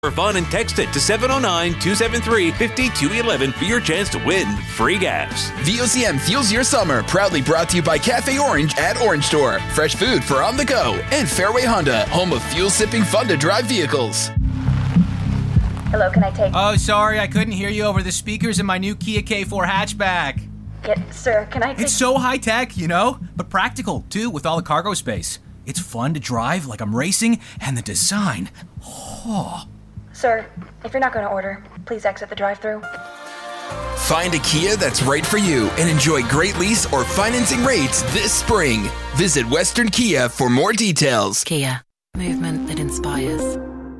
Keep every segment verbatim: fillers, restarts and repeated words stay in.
For fun and text it to seven oh nine, two seven three, five two one one for your chance to win free gas. V O C M fuels your summer. Proudly brought to you by Cafe Orange at Orange Store. Fresh food for on the go. And Fairway Honda, home of fuel-sipping, fun-to-drive vehicles. Hello, can I take... Oh, sorry, I couldn't hear you over the speakers in my new Kia K four hatchback. Get, sir, can I take... It's so high-tech, you know, but practical, too, with all the cargo space. It's fun to drive like I'm racing, and the design... Oh... Sir, if you're not going to order, please exit the drive-thru. Find a Kia that's right for you and enjoy great lease or financing rates this spring. Visit Western Kia for more details. Kia, movement that inspires.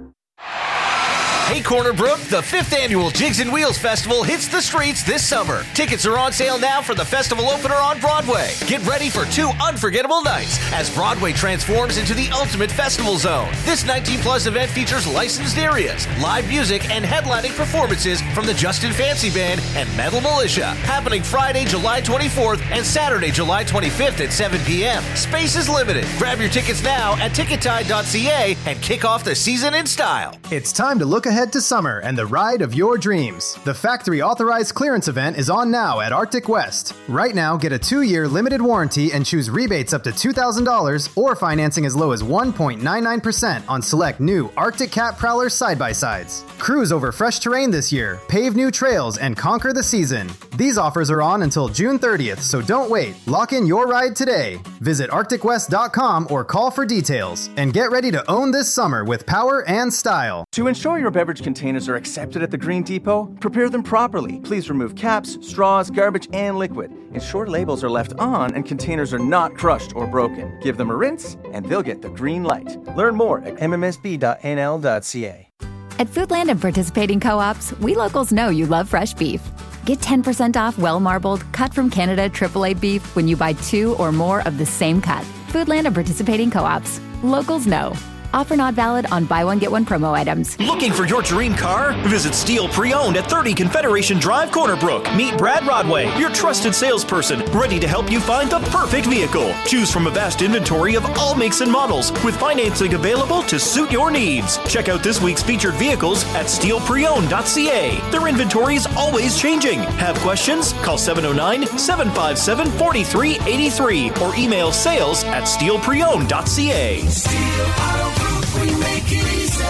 Hey Corner Brook, the fifth annual Jigs and Wheels Festival hits the streets this summer. Tickets are on sale now for the festival opener on Broadway. Get ready for two unforgettable nights as Broadway transforms into the ultimate festival zone. This nineteen plus event features licensed areas, live music, and headlining performances from the Justin Fancy Band and Metal Militia. Happening Friday, July twenty-fourth and Saturday, July twenty-fifth at seven p.m. Space is limited. Grab your tickets now at ticket tide dot c a and kick off the season in style. It's time to look ahead to summer and the ride of your dreams. The factory authorized clearance event is on now at Arctic West. Right now, get a two-year limited warranty and choose rebates up to two thousand dollars or financing as low as one point nine nine percent on select new Arctic Cat Prowler side-by-sides. Cruise over fresh terrain this year, pave new trails, and conquer the season. These offers are on until June thirtieth, so don't wait. Lock in your ride today. Visit arctic west dot com or call for details. And get ready to own this summer with power and style. To ensure your beverage containers are accepted at the Green Depot, prepare them properly. Please remove caps, straws, garbage, and liquid. Ensure labels are left on and containers are not crushed or broken. Give them a rinse, and they'll get the green light. Learn more at m m s b dot n l dot c a. At Foodland and participating co-ops, we locals know you love fresh beef. Get ten percent off well-marbled, cut from Canada triple A beef when you buy two or more of the same cut. Foodland and participating co-ops. Locals know. Offer not valid on buy one, get one promo items. Looking for your dream car? Visit Steel Pre-Owned at thirty Confederation Drive, Corner Brook. Meet Brad Rodway, your trusted salesperson, ready to help you find the perfect vehicle. Choose from a vast inventory of all makes and models, with financing available to suit your needs. Check out this week's featured vehicles at steel pre owned dot c a. Their inventory is always changing. Have questions? Call seven oh nine, seven five seven, four three eight three or email sales at steel pre owned dot c a. Steel Auto Group, we make it easy.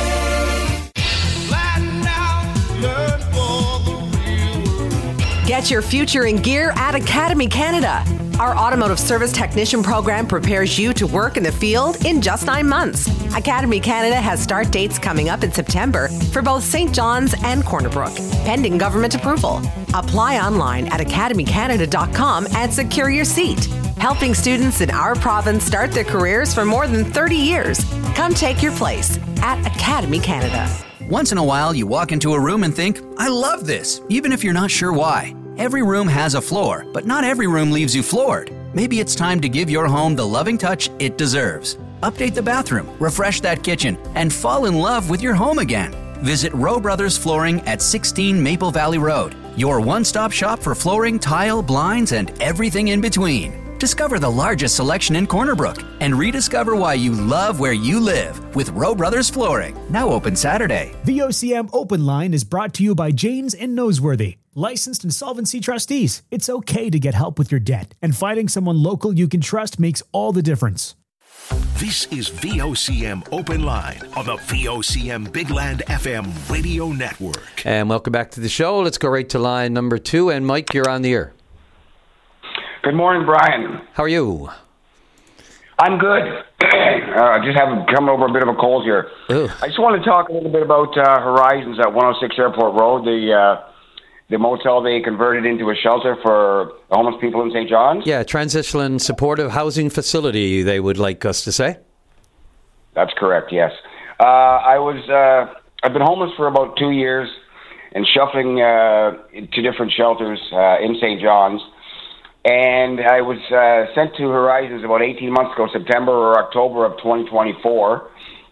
Flatten out, learn for the real world. Get your future in gear at Academy Canada. Our automotive service technician program prepares you to work in the field in just nine months. Academy Canada has start dates coming up in September for both Saint John's and Corner Brook, pending government approval. Apply online at academy canada dot com and secure your seat. Helping students in our province start their careers for more than thirty years. Come take your place at Academy Canada. Once in a while, you walk into a room and think, I love this, even if you're not sure why. Every room has a floor, but not every room leaves you floored. Maybe it's time to give your home the loving touch it deserves. Update the bathroom, refresh that kitchen, and fall in love with your home again. Visit Rowe Brothers Flooring at sixteen Maple Valley Road, your one-stop shop for flooring, tile, blinds, and everything in between. Discover the largest selection in Corner Brook and rediscover why you love where you live with Rowe Brothers Flooring. Now open Saturday. V O C M Open Line is brought to you by Janes and Noseworthy, licensed insolvency trustees. It's okay to get help with your debt, and finding someone local you can trust makes all the difference. This is V O C M Open Line on the V O C M Big Land F M radio network. And welcome back to the show. Let's go right to line number two. And Mike, you're on the air. Good morning, Brian. How are you? I'm good. I uh, just have come over a bit of a cold here. Ew. I just want to talk a little bit about uh, Horizons at one oh six Airport Road, the uh, the motel they converted into a shelter for homeless people in Saint John's. Yeah, transitional supportive housing facility, they would like us to say. That's correct, yes. Uh, I was, uh, I've been homeless for about two years and shuffling uh, to different shelters uh, in Saint John's. And I was uh, sent to Horizons about eighteen months ago, September or October of twenty twenty-four.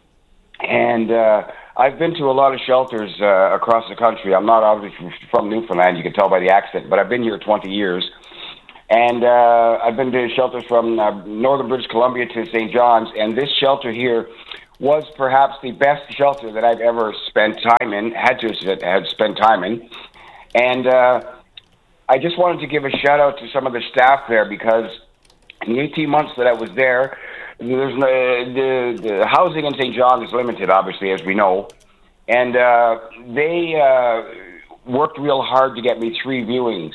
And uh, I've been to a lot of shelters uh, across the country. I'm not obviously from Newfoundland, you can tell by the accent, but I've been here twenty years. And uh, I've been to shelters from uh, northern British Columbia to Saint John's. And this shelter here was perhaps the best shelter that I've ever spent time in, had to had spent time in. And uh, I just wanted to give a shout out to some of the staff there, because in the eighteen months that I was there, there's no, the, the housing in Saint John is limited, obviously, as we know. And uh, they uh, worked real hard to get me three viewings.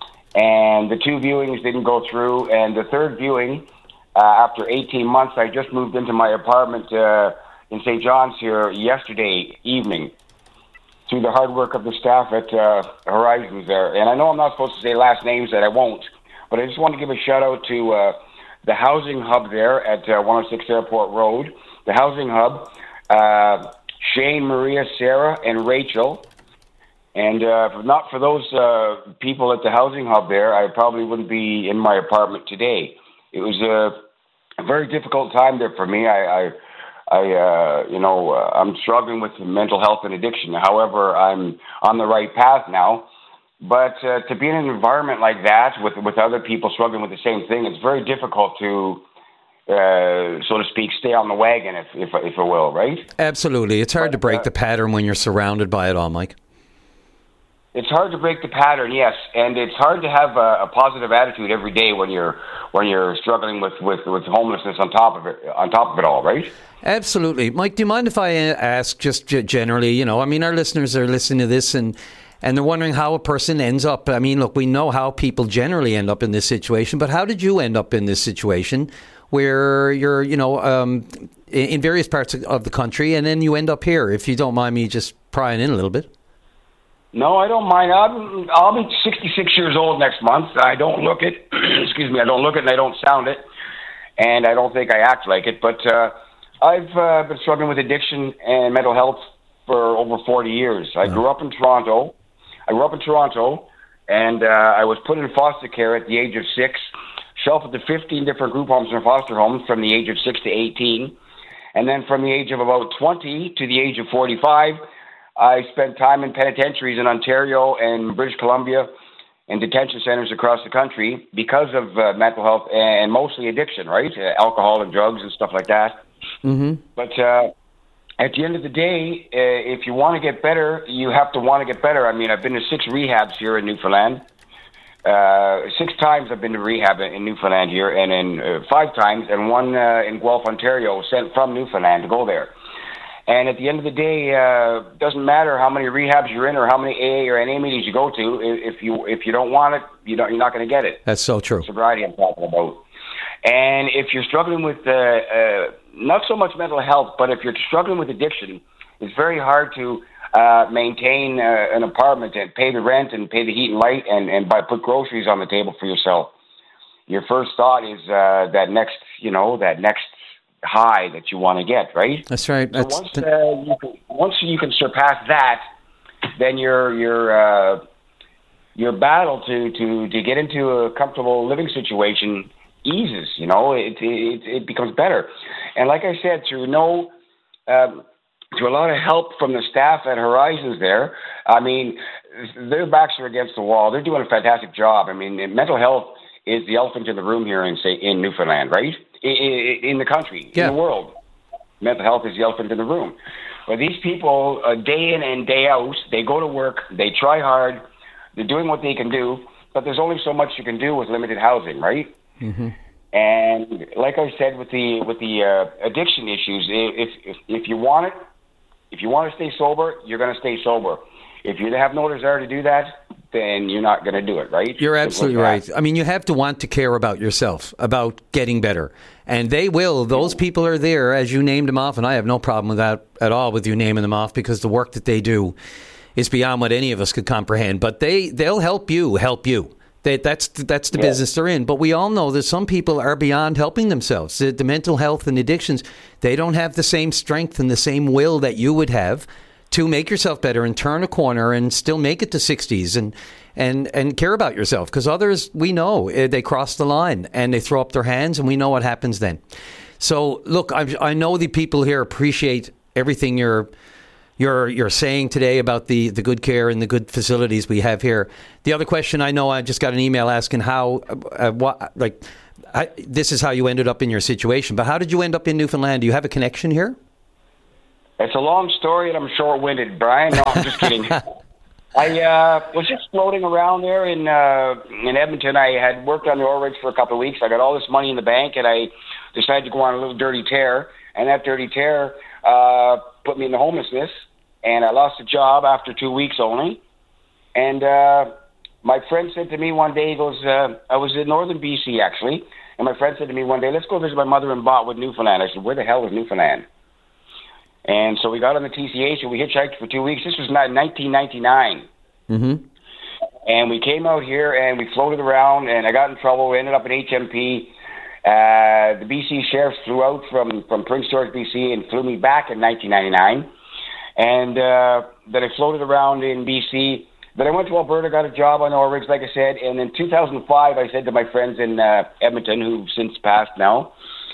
And the two viewings didn't go through. And the third viewing, uh, after eighteen months, I just moved into my apartment uh, in Saint John's here yesterday evening through the hard work of the staff at uh, Horizons there. And I know I'm not supposed to say last names, that I won't, but I just want to give a shout out to uh, the housing hub there at uh, one oh six Airport Road. The housing hub, uh, Shane, Maria, Sarah, and Rachel. And uh, if not for those uh, people at the housing hub there, I probably wouldn't be in my apartment today. It was a, a very difficult time there for me. I, I I, uh, you know, uh, I'm struggling with mental health and addiction. However, I'm on the right path now. But uh, to be in an environment like that with with other people struggling with the same thing, it's very difficult to, uh, so to speak, stay on the wagon, if, if if it will, right? Absolutely. It's hard but, to break uh, the pattern when you're surrounded by it all, Mike. It's hard to break the pattern, yes, and it's hard to have a, a positive attitude every day when you're when you're struggling with, with, with homelessness on top of it on top of it all, right? Absolutely, Mike. Do you mind if I ask, just generally? You know, I mean, our listeners are listening to this and and they're wondering how a person ends up. I mean, look, we know how people generally end up in this situation, but how did you end up in this situation where you're, you know, um, in various parts of the country, and then you end up here? If you don't mind me just prying in a little bit. No, I don't mind. I'm, I'll be sixty-six years old next month. I don't look it. Excuse me. I don't look it, and I don't sound it, and I don't think I act like it. But uh, I've uh, been struggling with addiction and mental health for over forty years. I grew up in Toronto. I grew up in Toronto, and uh, I was put in foster care at the age of six. Sheltered to fifteen different group homes and foster homes from the age of six to eighteen, and then from the age of about twenty to the age of forty-five. I spent time in penitentiaries in Ontario and British Columbia and detention centers across the country because of uh, mental health and mostly addiction, right? Uh, alcohol and drugs and stuff like that. Mm-hmm. But uh, at the end of the day, uh, if you want to get better, you have to want to get better. I mean, I've been to six rehabs here in Newfoundland. Uh, six times I've been to rehab in Newfoundland here, and in uh, five times, and one uh, in Guelph, Ontario, sent from Newfoundland to go there. And at the end of the day, uh, doesn't matter how many rehabs you're in or how many A A or N A meetings you go to. If you if you don't want it, you don't. You're not going to get it. That's so true. Sobriety, I'm talking about. And if you're struggling with uh, uh, not so much mental health, but if you're struggling with addiction, it's very hard to uh, maintain uh, an apartment and pay the rent and pay the heat and light and and buy put groceries on the table for yourself. Your first thought is uh, that next, you know, that next. high that you want to get, right? That's right. So That's once uh, you can, once you can surpass that, then your your uh, your battle to, to, to get into a comfortable living situation eases. You know, it it, it becomes better. And like I said, through no um, through a lot of help from the staff at Horizons there, I mean, their backs are against the wall. They're doing a fantastic job. I mean, mental health is the elephant in the room here in say in Newfoundland, right? In the country, yeah. in the world. Mental health is the elephant in the room. But these people, uh, day in and day out, they go to work, they try hard, they're doing what they can do, but there's only so much you can do with limited housing, right? Mm-hmm. And like I said, with the with the uh, addiction issues, if, if if you want it, if you want to stay sober, you're going to stay sober. If you have no desire to do that, then you're not going to do it, right? You're absolutely right. I mean, you have to want to care about yourself, about getting better. And they will. Those people are there, as you named them off, and I have no problem with that at all, with you naming them off, because the work that they do is beyond what any of us could comprehend. But they, they'll help you help you. They, that's, that's the yeah. business they're in. But we all know that some people are beyond helping themselves. The, the mental health and addictions, they don't have the same strength and the same will that you would have to make yourself better and turn a corner and still make it to sixties and and and care about yourself. Because others, we know, they cross the line and they throw up their hands, and we know what happens then. So, look, I, I know the people here appreciate everything you're you're you're saying today about the, the good care and the good facilities we have here. The other question, I know I just got an email asking how, uh, what, like, I, this is how you ended up in your situation, but how did you end up in Newfoundland? Do you have a connection here? It's a long story, and I'm short-winded, Brian. No, I'm just kidding. I uh, was just floating around there in uh, in Edmonton. I had worked on the oil rigs for a couple of weeks. I got all this money in the bank, and I decided to go on a little dirty tear. And that dirty tear uh, put me in the homelessness, and I lost a job after two weeks only. And uh, my friend said to me one day, he goes, uh, I was in northern B C, actually, and my friend said to me one day, let's go visit my mother in Botwood, Newfoundland. I said, where the hell is Newfoundland? And so we got on the T C H and we hitchhiked for two weeks. This was nineteen ninety-nine. Mm-hmm. And we came out here and we floated around, and I got in trouble. We ended up at H M P. Uh, the B C sheriff flew out from, from Prince George, B C, and flew me back in nineteen ninety-nine. And uh, then I floated around in B C. Then I went to Alberta, got a job on oil rigs, like I said. And in two thousand five, I said to my friends in uh, Edmonton, who've since passed now,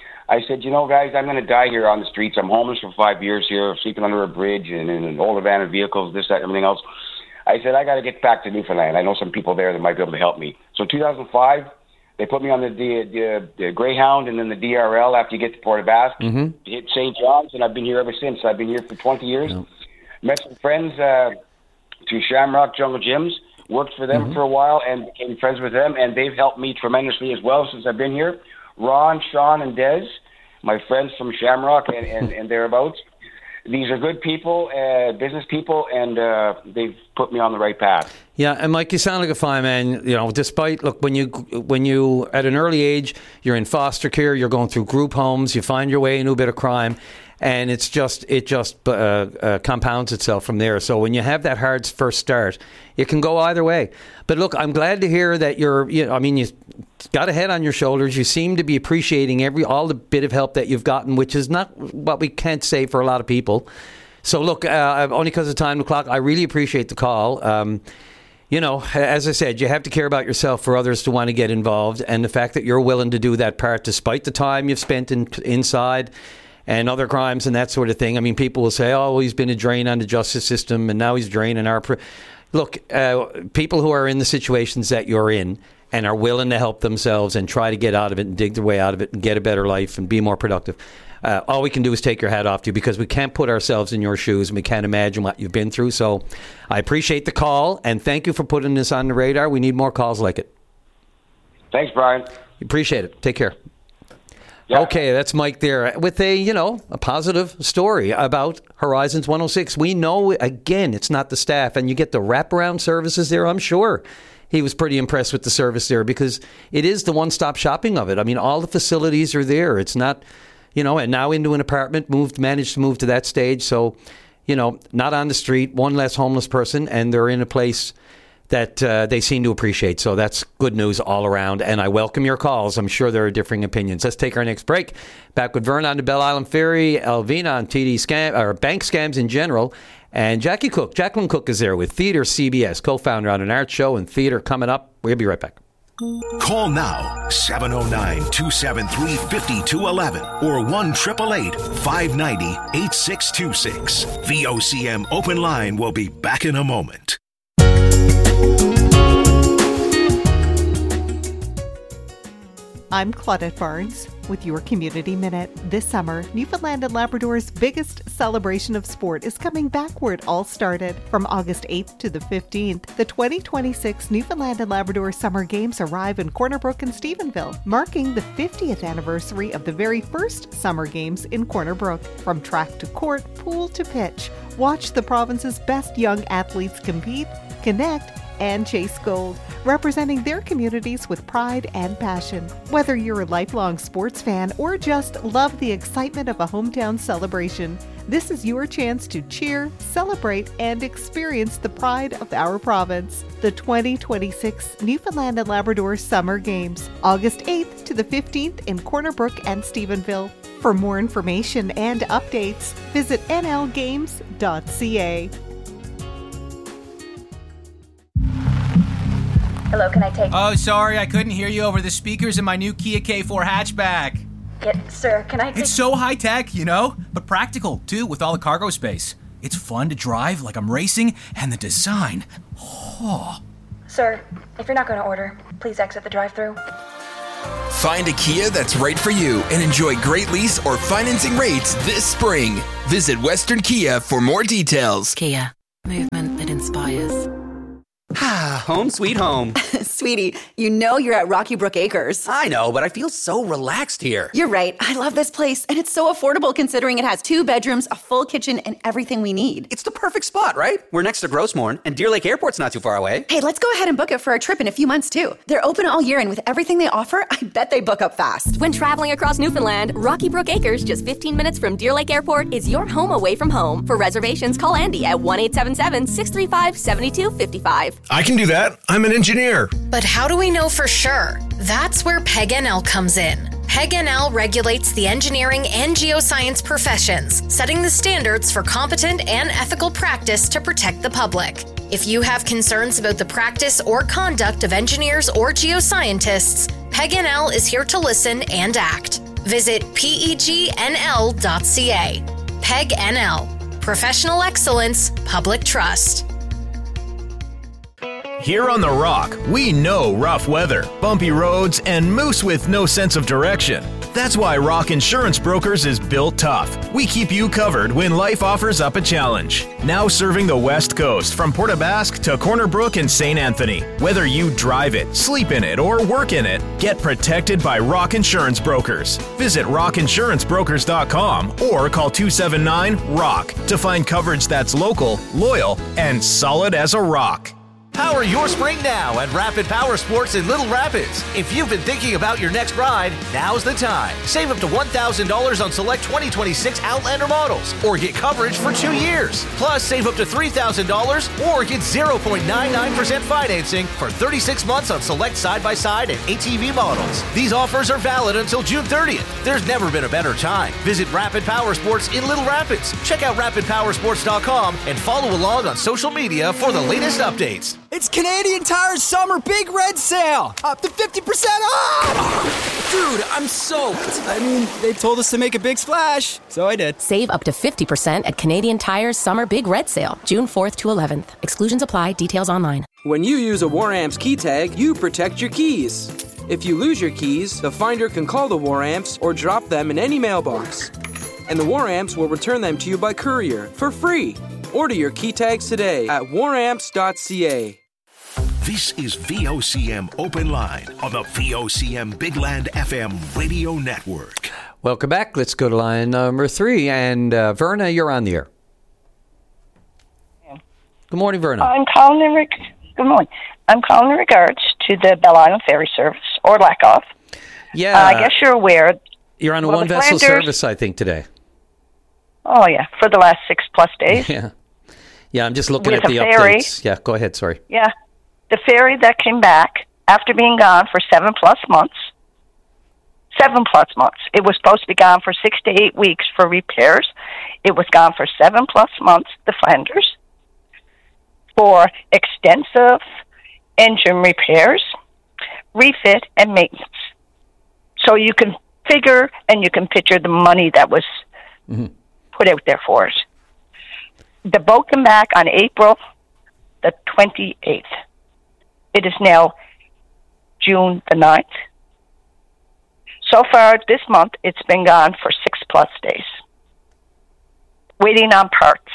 I said, you know, guys, I'm going to die here on the streets. I'm homeless for five years here, sleeping under a bridge and in an old abandoned vehicles, this, that, everything else. I said, I got to get back to Newfoundland. I know some people there that might be able to help me. So two thousand five, they put me on the, the, the, the Greyhound and then the D R L after you get to Port aux Basques. Mm-hmm. Hit Saint John's, and I've been here ever since. I've been here for twenty years. Yep. Met some friends uh, to Shamrock Jungle Gyms, worked for them mm-hmm. for a while and became friends with them, and they've helped me tremendously as well since I've been here. Ron, Sean, and Des, my friends from Shamrock and, and, and thereabouts. These are good people, uh, business people, and uh, they've put me on the right path. Yeah, and Mike, you sound like a fine man. You know, despite look when you when you at an early age, you're in foster care, you're going through group homes, you find your way into a bit of crime, and it's just it just uh, uh, compounds itself from there. So when you have that hard first start, it can go either way. But look, I'm glad to hear that you're. You know, I mean, you got a head on your shoulders. You seem to be appreciating every all the bit of help that you've gotten, which is not what we can't say for a lot of people. So look, uh, only because of time the clock, I really appreciate the call. Um, you know, as I said, you have to care about yourself for others to want to get involved, and the fact that you're willing to do that part, despite the time you've spent in, inside and other crimes and that sort of thing. I mean, people will say, "Oh, he's been a drain on the justice system, and now he's draining our." Pr-. Look, uh, people who are in the situations that you're in and are willing to help themselves and try to get out of it and dig their way out of it and get a better life and be more productive. Uh, all we can do is take your hat off to you, because we can't put ourselves in your shoes and we can't imagine what you've been through. So I appreciate the call, and thank you for putting this on the radar. We need more calls like it. Thanks, Brian. Appreciate it. Take care. Yeah. Okay, that's Mike there with a, you know, a positive story about Horizons one oh six. We know, again, it's not the staff, and you get the wraparound services there, I'm sure. He was pretty impressed with the service there, because it is the one-stop shopping of it. I mean, all the facilities are there. It's not, you know, and now into an apartment, moved, managed to move to that stage. So, you know, not on the street, one less homeless person, and they're in a place that uh, they seem to appreciate. So that's good news all around, and I welcome your calls. I'm sure there are differing opinions. Let's take our next break. Back with Vern on the Belle Island Ferry, Elvina on T D scam, or bank scams in general, and Jackie Cook. Jacqueline Cook is there with Theatre C B S, co-founder on an art show and theatre coming up. We'll be right back. Call now, seven oh nine, two seven three, five two one one or one eight eight eight, five nine zero, eight six two six. V O C M Open Line will be back in a moment. I'm Claudette Barnes with your Community Minute. This summer, Newfoundland and Labrador's biggest celebration of sport is coming back where it all started. From August eighth to the fifteenth, the twenty twenty-six Newfoundland and Labrador Summer Games arrive in Corner Brook and Stephenville, marking the fiftieth anniversary of the very first Summer Games in Corner Brook. From track to court, pool to pitch, watch the province's best young athletes compete, connect, and chase gold, representing their communities with pride and passion. Whether you're a lifelong sports fan or just love the excitement of a hometown celebration, this is your chance to cheer, celebrate, and experience the pride of our province. The twenty twenty-six Newfoundland and Labrador Summer Games, August eighth to the fifteenth in Corner Brook and Stephenville. For more information and updates, visit n l games dot c a. Hello, can I take... Oh, sorry, I couldn't hear you over the speakers in my new Kia K four hatchback. Yeah, sir, can I take... It's so high-tech, you know, but practical, too, with all the cargo space. It's fun to drive like I'm racing, and the design... Oh. Sir, if you're not going to order, please exit the drive-thru. Find a Kia that's right for you and enjoy great lease or financing rates this spring. Visit Western Kia for more details. Kia, movement that inspires. Ah, home sweet home. Sweetie, you know you're at Rocky Brook Acres. I know, but I feel so relaxed here. You're right. I love this place, and it's so affordable considering it has two bedrooms, a full kitchen, and everything we need. It's the perfect spot, right? We're next to Grossmorn, and Deer Lake Airport's not too far away. Hey, let's go ahead and book it for a trip in a few months, too. They're open all year, and with everything they offer, I bet they book up fast. When traveling across Newfoundland, Rocky Brook Acres, just fifteen minutes from Deer Lake Airport, is your home away from home. For reservations, call Andy at one eight seven seven, six three five, seven two five five. I can do that. I'm an engineer. But how do we know for sure? That's where P E G N L comes in. P E G N L regulates the engineering and geoscience professions, setting the standards for competent and ethical practice to protect the public. If you have concerns about the practice or conduct of engineers or geoscientists, P E G N L is here to listen and act. Visit P E G N L dot C A. P E G N L. Professional excellence, public trust. Here on The Rock, we know rough weather, bumpy roads, and moose with no sense of direction. That's why Rock Insurance Brokers is built tough. We keep you covered when life offers up a challenge. Now serving the West Coast from Port aux Basques to Corner Brook and Saint Anthony. Whether you drive it, sleep in it, or work in it, get protected by Rock Insurance Brokers. Visit rock insurance brokers dot com or call two seven nine, ROCK to find coverage that's local, loyal, and solid as a rock. Power your spring now at Rapid Power Sports in Little Rapids. If you've been thinking about your next ride, now's the time. Save up to one thousand dollars on select twenty twenty-six Outlander models or get coverage for two years. Plus, save up to three thousand dollars or get zero point nine nine percent financing for thirty-six months on select side-by-side and A T V models. These offers are valid until June thirtieth. There's never been a better time. Visit Rapid Power Sports in Little Rapids. Check out rapid power sports dot com and follow along on social media for the latest updates. It's Canadian Tire's summer big red sale! Up to fifty percent off! Dude, I'm soaked. I mean, they told us to make a big splash, so I did. Save up to fifty percent at Canadian Tire's summer big red sale, June fourth to eleventh. Exclusions apply. Details online. When you use a WarAmps key tag, you protect your keys. If you lose your keys, the finder can call the WarAmps or drop them in any mailbox. And the WarAmps will return them to you by courier for free. Order your key tags today at war amps dot c a. This is V O C M Open Line on the V O C M Big Land F M radio network. Welcome back. Let's go to line number three. And uh, Verna, you're on the air. Good morning, Verna. I'm calling in reg- Good morning. I'm calling in regards to the Bell Island Ferry Service, or lack of. Yeah. Uh, I guess you're aware. You're on a well, one-vessel Flanders, service, I think, today. Oh, yeah, for the last six plus days. Yeah. Yeah, I'm just looking With at the a ferry. updates. Yeah, go ahead, sorry. Yeah. The ferry that came back after being gone for seven plus months, seven plus months. It was supposed to be gone for six to eight weeks for repairs. It was gone for seven plus months, the Flanders, for extensive engine repairs, refit, and maintenance. So you can figure and you can picture the money that was mm-hmm. put out there for it. The boat came back on April the twenty-eighth. It is now June the ninth. So far this month, it's been gone for six plus days. Waiting on parts.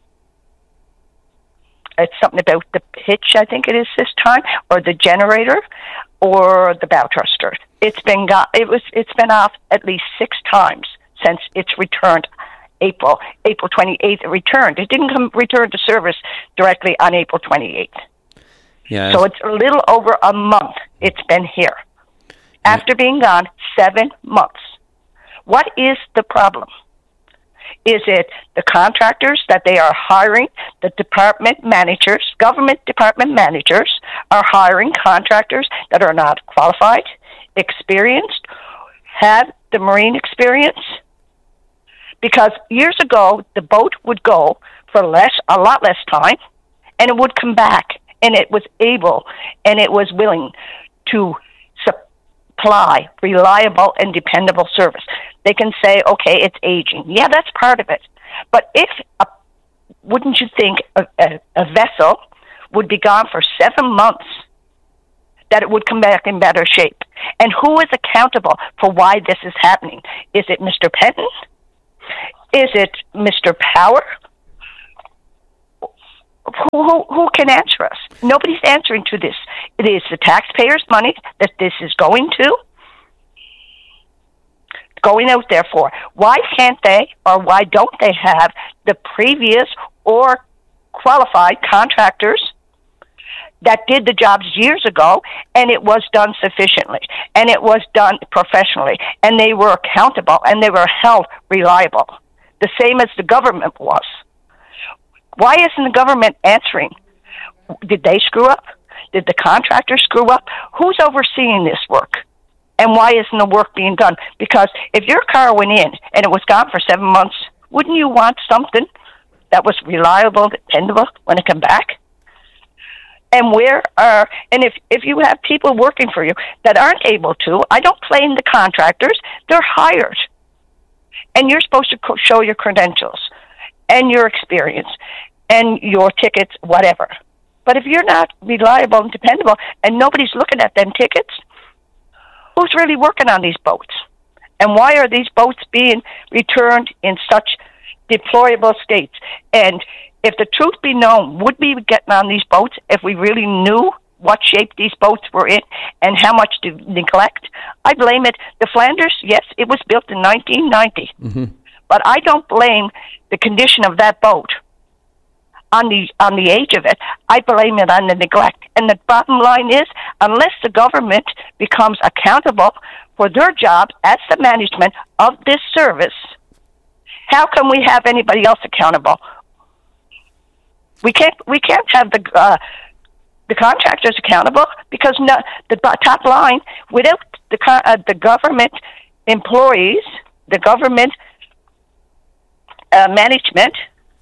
It's something about the hitch, I think it is this time, or the generator, or the bow thruster. It's been got. It was. It's been off at least six times since it's returned. April, April twenty-eighth, it returned. It didn't come return to service directly on April twenty-eighth. Yeah. So it's a little over a month it's been here. After being gone seven months. What is the problem? Is it the contractors that they are hiring, the department managers, government department managers are hiring contractors that are not qualified, experienced, have the marine experience? Because years ago, the boat would go for less, a lot less time, and it would come back, and it was able, and it was willing to supply reliable and dependable service. They can say, okay, it's aging. Yeah, that's part of it. But if, a, wouldn't you think a, a, a vessel would be gone for seven months that it would come back in better shape. And who is accountable for why this is happening? Is it Mister Penton? Is it Mister Power? Who, who, who can answer us? Nobody's answering to this. It is the taxpayers' money that this is going to, going out there for. Why can't they, or why don't they have the previous or qualified contractors that did the jobs years ago, and it was done sufficiently, and it was done professionally, and they were accountable, and they were held reliable, the same as the government was? Why isn't the government answering? Did they screw up? Did the contractors screw up? Who's overseeing this work? And why isn't the work being done? Because if your car went in and it was gone for seven months, wouldn't you want something that was reliable, dependable when it come back? And where are, and if, if you have people working for you that aren't able to, I don't blame the contractors, they're hired. And you're supposed to co- show your credentials and your experience and your tickets, whatever. But if you're not reliable and dependable and nobody's looking at them tickets, who's really working on these boats? And why are these boats being returned in such deplorable states? And if the truth be known, would we be getting on these boats if we really knew what shape these boats were in and how much to neglect? I blame it. The Flanders, yes, it was built in nineteen ninety. Mm-hmm. But I don't blame the condition of that boat on the on the age of it. I blame it on the neglect. And the bottom line is, unless the government becomes accountable for their job as the management of this service, how can we have anybody else accountable? We can't. We can't have the uh, the contractors accountable because no, the top line, without the uh, the government employees, the government uh, management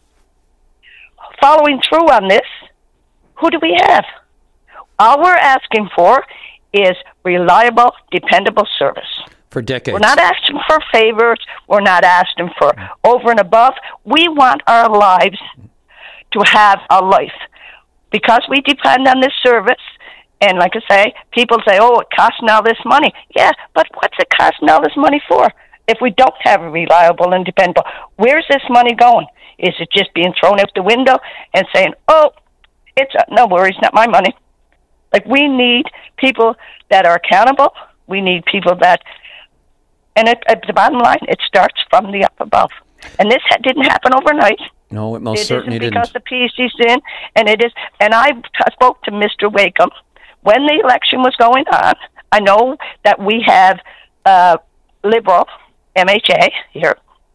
following through on this, who do we have? All we're asking for is reliable, dependable service. For decades. We're not asking for favors. We're not asking for over and above. We want our lives to have a life. Because we depend on this service, and like I say, people say, oh, it costs all this money. Yeah, but what's it costing all this money for if we don't have a reliable and dependable? Where's this money going? Is it just being thrown out the window and saying, oh, it's uh, no worries, not my money? Like, we need people that are accountable. We need people that, and it, at the bottom line, it starts from the up above. And this ha- didn't happen overnight. No, it most it certainly isn't didn't. Because the P C's in, and it is. And I t- spoke to Mister Wakeham when the election was going on. I know that we have uh, Liberal M H A here,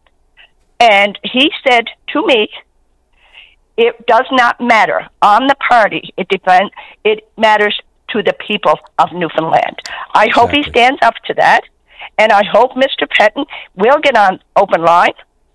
and he said to me, "It does not matter on the party. It depends. It matters to the people of Newfoundland." I hope Exactly. he stands up to that, and I hope Mister Penton will get on open line,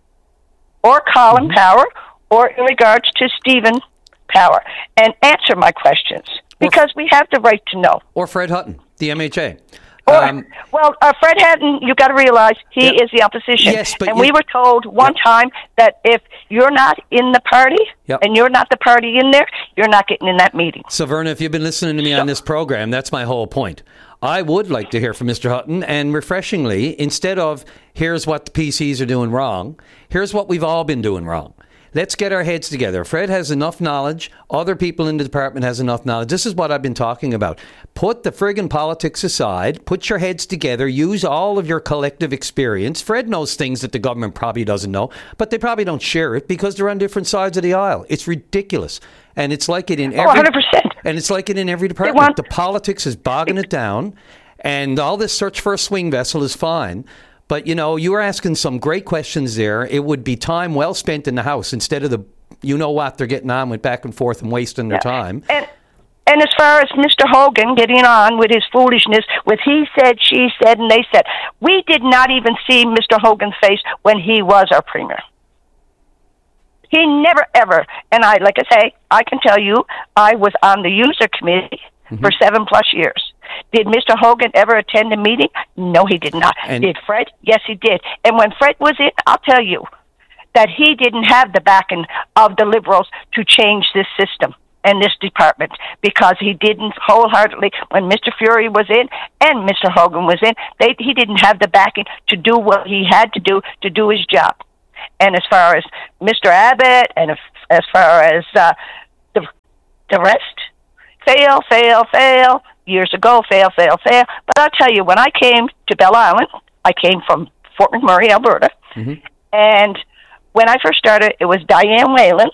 or Colin mm-hmm. Power, or in regards to Stephen Power, and answer my questions, because we have the right to know. Or Fred Hutton, the M H A. Or, Um, well, uh, Fred Hutton, you got to realize he Yeah. is the opposition. Yes, but and you- we were told one time that if you're not in the party, Yep. and you're not the party in there, you're not getting in that meeting. So, Verna, if you've been listening to me on this program, that's my whole point. I would like to hear from Mister Hutton, and refreshingly, instead of here's what the P Cs are doing wrong, here's what we've all been doing wrong. Let's get our heads together. Fred has enough knowledge. Other people in the department has enough knowledge. This is what I've been talking about. Put the friggin' politics aside. Put your heads together. Use all of your collective experience. Fred knows things that the government probably doesn't know, but they probably don't share it because they're on different sides of the aisle. It's ridiculous. And it's like it in every... Oh, one hundred percent. And it's like it in every department. want- The politics is bogging it down, and all this search for a swing vessel is fine. But, you know, you were asking some great questions there. It would be time well spent in the House instead of the, you know what, they're getting on with back and forth and wasting their Yeah. time. And and as far as Mister Hogan getting on with his foolishness, with he said, she said, and they said, we did not even see Mister Hogan's face when he was our premier. He never, ever, and I, like I say, I can tell you, I was on the user committee mm-hmm. for seven plus years. Did Mister Hogan ever attend a meeting? No, he did not. And did Fred? Yes, he did. And when Fred was in, I'll tell you that he didn't have the backing of the Liberals to change this system. in this department because he didn't wholeheartedly, when Mister Fury was in and Mister Hogan was in, they, he didn't have the backing to do what he had to do to do his job. And as far as Mister Abbott and if, as far as uh, the, the rest, fail, fail, fail, years ago, fail, fail, fail. But I'll tell you, when I came to Bell Island, I came from Fort McMurray, Alberta, mm-hmm. and when I first started, it was Diane Whalen,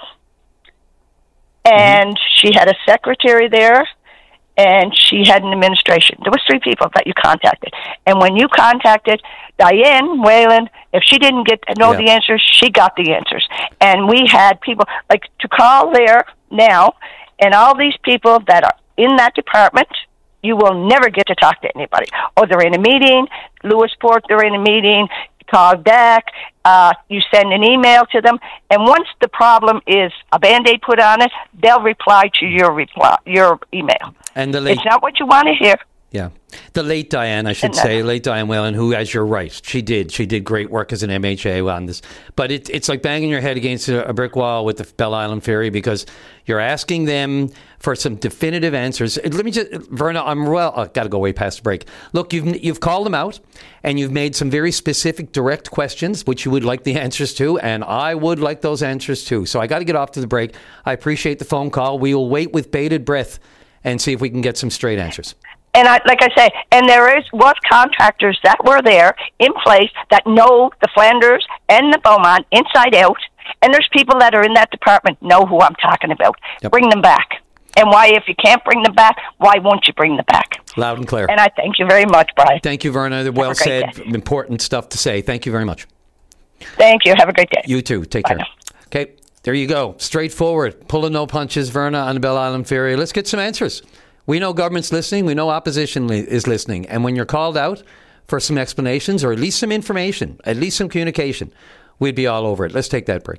and mm-hmm. she had a secretary there, and she had an administration. There was three people that you contacted. And when you contacted Diane Whalen, if she didn't get to know yeah. the answers, she got the answers. And we had people, like, to call there now, and all these people that are in that department, you will never get to talk to anybody. Or they're in a meeting, Lewisport, they're in a meeting, call back, uh, you send an email to them, and once the problem is a Band-Aid put on it, they'll reply to your reply, your email. And the late, it's not what you want to hear. Yeah. The late Diane, I should and say, late Diane Whalen, who, as you're right, she did. She did great work as an M H A on this. But it, it's like banging your head against a, a brick wall with the Bell Island Ferry because you're asking them for some definitive answers. Let me just, Verna, I'm well, I've got to go way past the break. Look, you've you've called them out and you've made some very specific, direct questions, which you would like the answers to, and I would like those answers too. So I got to get off to the break. I appreciate the phone call. We will wait with bated breath and see if we can get some straight answers. And I, like I say, and there is was contractors that were there in place that know the Flanders and the Beaumont inside out, and there's people that are in that department know who I'm talking about. Yep. Bring them back. And why, if you can't bring them back, why won't you bring them back? Loud and clear. And I thank you very much, Brian. Thank you, Verna. Well said. Day. Important stuff to say. Thank you very much. Thank you. Have a great day. You too. Take Bye care. now. Okay, there you go. Straightforward. Pulling no punches, Verna, on the Bell Island Ferry. Let's get some answers. We know government's listening. We know opposition li- is listening. And when you're called out for some explanations or at least some information, at least some communication, we'd be all over it. Let's take that break.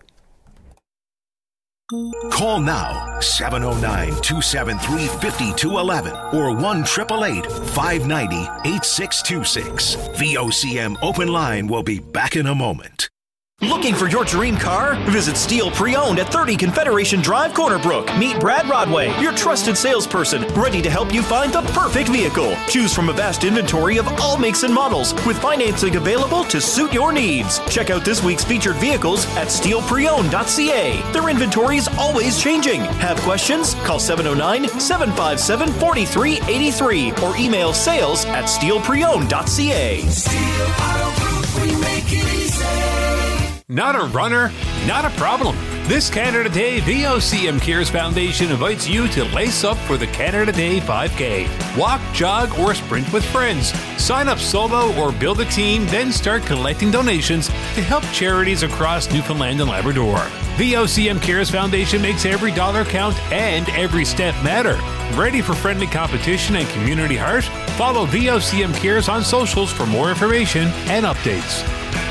Call now, seven oh nine, two seven three, five two one one or one eight eight eight, five nine zero, eight six two six. V O C M Open Line will be back in a moment. Looking for your dream car? Visit Steel Pre-Owned at thirty Confederation Drive, Corner Brook. Meet Brad Rodway, your trusted salesperson, ready to help you find the perfect vehicle. Choose from a vast inventory of all makes and models, with financing available to suit your needs. Check out this week's featured vehicles at steel pre owned dot c a. Their inventory is always changing. Have questions? Call seven oh nine, seven five seven, four three eight three or email sales at steel pre owned dot c a. Steel Auto Group, we make it easy. Not a runner? Not a problem. This Canada Day, the O C M Cares Foundation invites you to lace up for the Canada Day five K. Walk, jog, or sprint with friends. Sign up solo or build a team, then start collecting donations to help charities across Newfoundland and Labrador. The O C M Cares Foundation makes every dollar count and every step matter. Ready for friendly competition and community heart? Follow V O C M Cares on socials for more information and updates.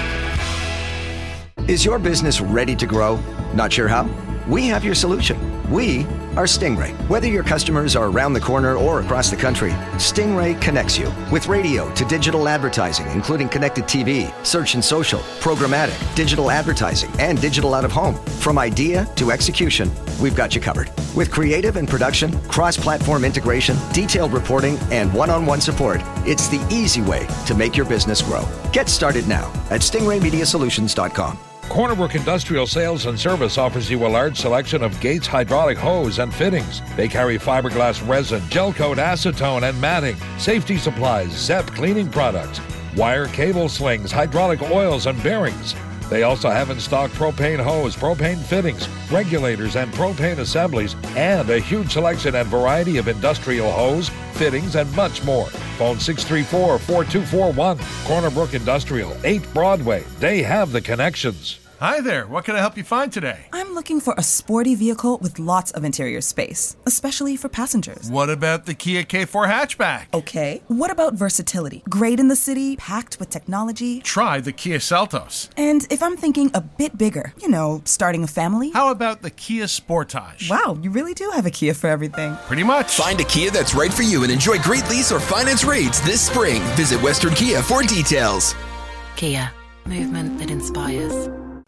Is your business ready to grow? Not sure how? We have your solution. We are Stingray. Whether your customers are around the corner or across the country, Stingray connects you with radio to digital advertising, including connected T V, search and social, programmatic, digital advertising, and digital out of home. From idea to execution, we've got you covered. With creative and production, cross-platform integration, detailed reporting, and one-on-one support, it's the easy way to make your business grow. Get started now at stingray media solutions dot com. Corner Brook Industrial Sales and Service offers you a large selection of Gates hydraulic hose and fittings. They carry fiberglass resin, gel coat, acetone, and matting, safety supplies, Zep cleaning products, wire cable slings, hydraulic oils, and bearings. They also have in stock propane hose, propane fittings, regulators, and propane assemblies, and a huge selection and variety of industrial hose, fittings, and much more. Phone six three four, four two four one. Corner Brook Industrial, eight Broadway. They have the connections. Hi there. What can I help you find today? I'm looking for a sporty vehicle with lots of interior space, especially for passengers. What about the Kia K four hatchback? Okay. What about versatility? Great in the city, packed with technology. Try the Kia Seltos. And if I'm thinking a bit bigger, you know, starting a family? How about the Kia Sportage? Wow, you really do have a Kia for everything. Pretty much. Find a Kia that's right for you and enjoy great lease or finance rates this spring. Visit Western Kia for details. Kia, movement that inspires.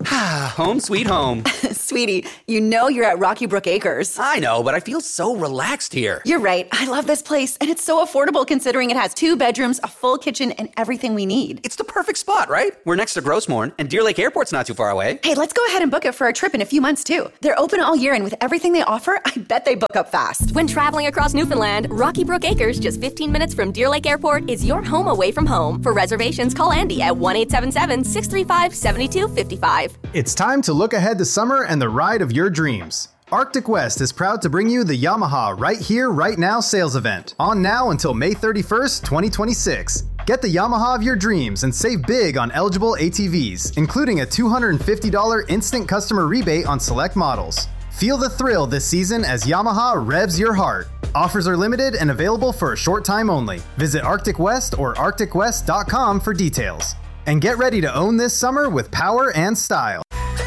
Home sweet home. Sweetie, you know you're at Rocky Brook Acres. I know, but I feel so relaxed here. You're right. I love this place, and it's so affordable considering it has two bedrooms, a full kitchen, and everything we need. It's the perfect spot, right? We're next to Grossmorn, and Deer Lake Airport's not too far away. Hey, let's go ahead and book it for our trip in a few months, too. They're open all year, and with everything they offer, I bet they book up fast. When traveling across Newfoundland, Rocky Brook Acres, just fifteen minutes from Deer Lake Airport, is your home away from home. For reservations, call Andy at one eight seven seven, six three five, seven two five five. It's time to look ahead to summer and the ride of your dreams. Arctic West is proud to bring you the Yamaha Right Here, Right Now sales event. On now until May thirty-first, twenty twenty-six. Get the Yamaha of your dreams and save big on eligible A T Vs, including a two hundred fifty dollars instant customer rebate on select models. Feel the thrill this season as Yamaha revs your heart. Offers are limited and available for a short time only. Visit Arctic West or arctic west dot com for details. And get ready to own this summer with power and style.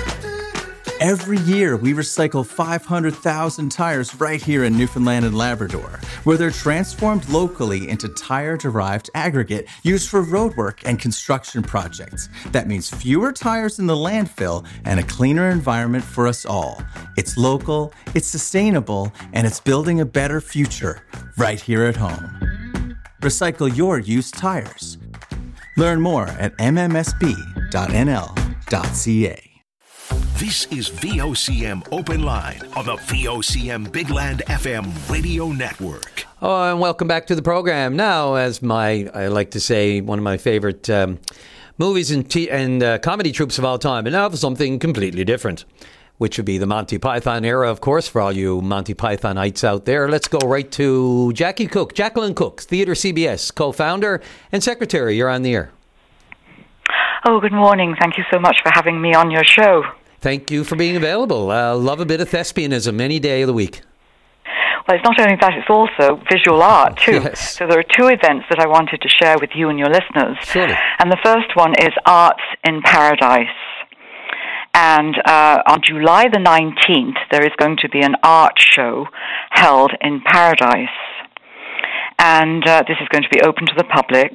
Every year, we recycle five hundred thousand tires right here in Newfoundland and Labrador, where they're transformed locally into tire-derived aggregate used for roadwork and construction projects. That means fewer tires in the landfill and a cleaner environment for us all. It's local, it's sustainable, and it's building a better future right here at home. Recycle your used tires. Learn more at m m s b dot n l dot c a. This is V O C M Open Line on the V O C M Big Land F M radio network. Oh, and welcome back to the program. Now, as my, I like to say, one of my favorite um, movies and, t- and uh, comedy troupes of all time, and now for something completely different, which would be the Monty Python era, of course, for all you Monty Pythonites out there. Let's go right to Jackie Cook, Jacqueline Cook, Theatre C B S, co-founder and secretary. You're on the air. Oh, good morning. Thank you so much for having me on your show. Thank you for being available. Uh, love a bit of thespianism any day of the week. Well, it's not only that, it's also visual art, too. Yes. So there are two events that I wanted to share with you and your listeners. Surely. And the first one is Arts in Paradise. And uh, on July the nineteenth, there is going to be an art show held in Paradise. And uh, this is going to be open to the public.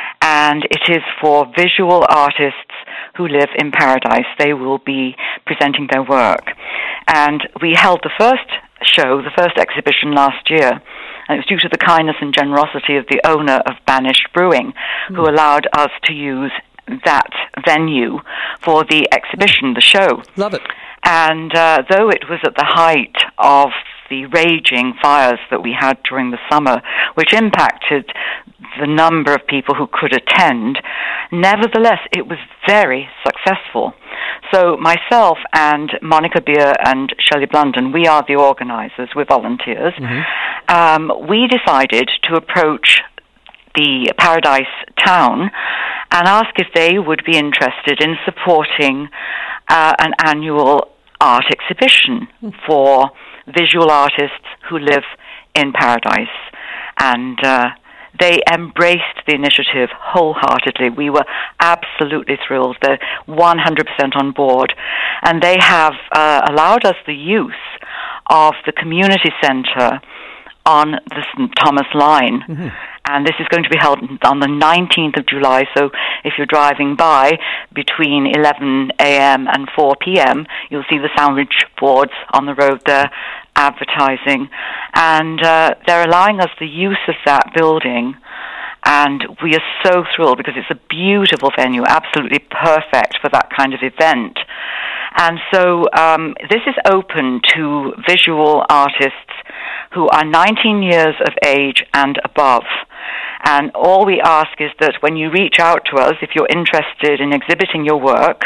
And it is for visual artists who live in Paradise. They will be presenting their work. And we held the first show, the first exhibition last year, and it was due to the kindness and generosity of the owner of Banished Brewing, mm. who allowed us to use that venue for the exhibition, the show. Love it. And uh, though it was at the height of the raging fires that we had during the summer, which impacted the number of people who could attend, nevertheless, it was very successful. So myself and Monica Beer and Shelley Blunden, we are the organizers, we're volunteers. Mm-hmm. Um, we decided to approach the Paradise town and ask if they would be interested in supporting uh, an annual art exhibition for visual artists who live in Paradise. And uh, they embraced the initiative wholeheartedly. We were absolutely thrilled. They're one hundred percent on board. And they have uh, allowed us the use of the community center on the Saint Thomas line. Mm-hmm. And this is going to be held on the nineteenth of July, so if you're driving by between eleven a.m. and four p.m., you'll see the sandwich boards on the road there advertising. And uh, they're allowing us the use of that building, and we are so thrilled because it's a beautiful venue, absolutely perfect for that kind of event. And so um, this is open to visual artists who are nineteen years of age and above. And all we ask is that when you reach out to us, if you're interested in exhibiting your work,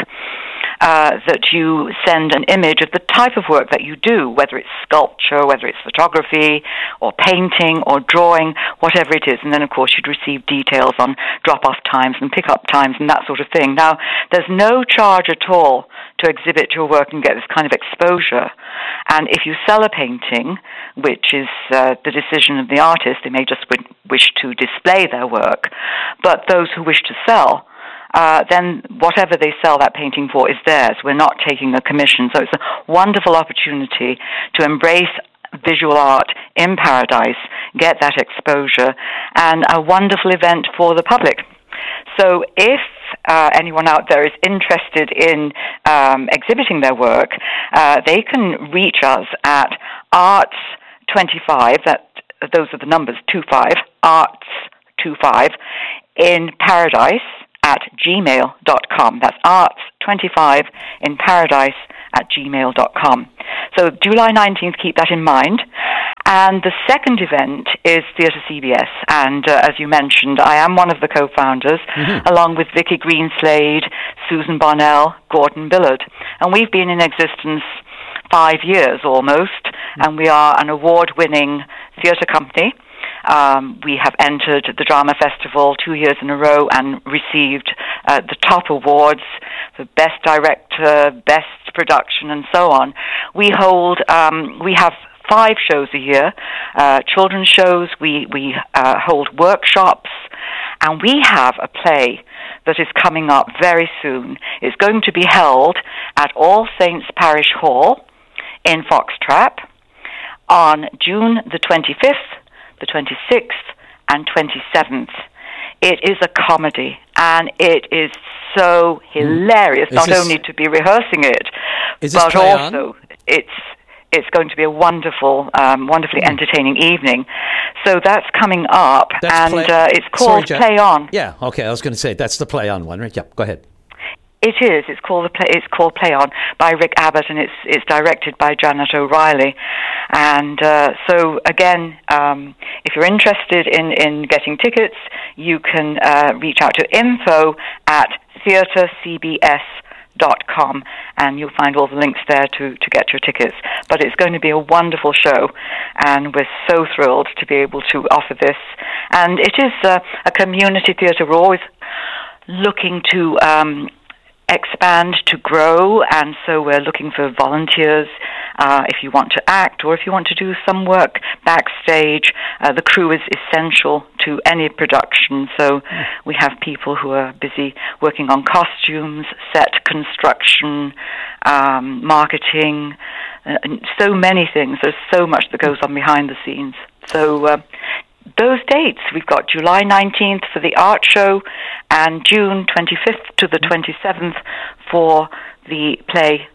uh, that you send an image of the type of work that you do, whether it's sculpture, whether it's photography, or painting, or drawing, whatever it is. And then, of course, you'd receive details on drop-off times and pick-up times and that sort of thing. Now, there's no charge at all to exhibit your work and get this kind of exposure. And if you sell a painting, which is uh, the decision of the artist, they may just w- wish to display their work, but those who wish to sell, uh, then whatever they sell that painting for is theirs. We're not taking a commission. So it's a wonderful opportunity to embrace visual art in Paradise, get that exposure, and a wonderful event for the public. So if uh, anyone out there is interested in um, exhibiting their work, uh, they can reach us at arts twenty-five, that, those are the numbers, two five, arts twenty-five, in Paradise at gmail dot com. That's arts twenty-five in Paradise at gmail dot com. So July nineteenth, keep that in mind. And the second event is Theatre C B S. And uh, as you mentioned, I am one of the co-founders, mm-hmm. along with Vicky Greenslade, Susan Bonnell, Gordon Billard. And we've been in existence five years almost, mm-hmm. and we are an award-winning theatre company. Um, we have entered the Drama Festival two years in a row and received uh, the top awards for Best Director, Best Production, and so on. We hold, um, we have five shows a year, uh, children's shows, we, we uh, hold workshops, and we have a play that is coming up very soon. It's going to be held at All Saints Parish Hall in Foxtrap on June the twenty-fifth, the twenty-sixth, and twenty-seventh. It is a comedy, and it is so hilarious, is not this, only to be rehearsing it, but also on? it's it's going to be a wonderful, um, wonderfully mm. entertaining evening. So that's coming up, that's and play, uh, it's called sorry, Play On. Yeah, okay, I was going to say, that's the Play On one, right? Yeah, go ahead. It is. It's called the play. It's called Play On by Rick Abbott, and it's it's directed by Janet O'Reilly. And uh, so again, um, if you're interested in, in getting tickets, you can uh, reach out to info at theatre c b s dot com, and you'll find all the links there to, to get your tickets. But it's going to be a wonderful show, and we're so thrilled to be able to offer this. And it is uh, a community theatre. We're always looking to Um, expand, to grow, and so we're looking for volunteers uh, if you want to act or if you want to do some work backstage. Uh, the crew is essential to any production, so we have people who are busy working on costumes, set construction, um, marketing, uh, and so many things. There's so much that goes on behind the scenes. So uh, those dates, we've got July nineteenth for the art show and June twenty-fifth to the twenty-seventh for the play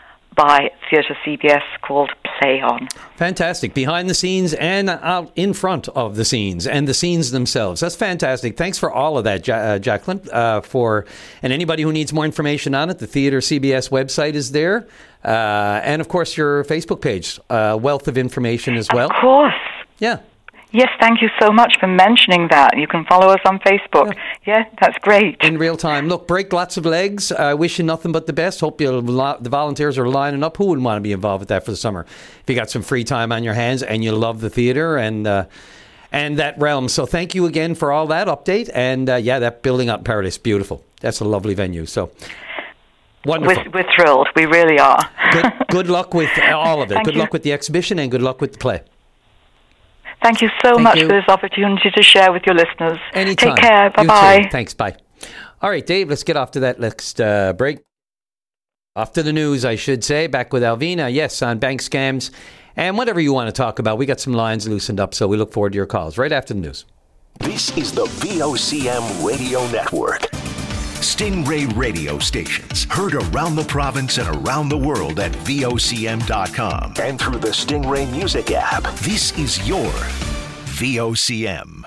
by Theatre C B S called Play On. Fantastic. Behind the scenes and out in front of the scenes and the scenes themselves. That's fantastic. Thanks for all of that, ja- uh, Jacqueline. Uh, for and anybody who needs more information on it, the Theatre C B S website is there. Uh, and, of course, your Facebook page, uh, wealth of information as well. Of course. Yeah. Yes, thank you so much for mentioning that. You can follow us on Facebook. Yeah, yeah, that's great. In real time. Look, break lots of legs. I uh, wish you nothing but the best. Hope you'll, the volunteers are lining up. Who wouldn't want to be involved with that for the summer? If you got some free time on your hands and you love the theater and uh, and that realm. So thank you again for all that update. And, uh, yeah, that building up in Paradise, beautiful. That's a lovely venue. So wonderful. We're, we're thrilled. We really are. Good, good luck with all of it. Thank good you. luck with the exhibition and good luck with the play. Thank you so Thank much you. for this opportunity to share with your listeners. Anytime. Take care. Bye-bye. You too. Thanks. Bye. All right, Dave, let's get off to that next uh, break. Off to the news, I should say. Back with Alvina, yes, on bank scams and whatever you want to talk about. We got some lines loosened up, so we look forward to your calls right after the news. This is the V O C M Radio Network. Stingray radio stations heard around the province and around the world at V O C M dot com and through the Stingray Music app. This is your V O C M.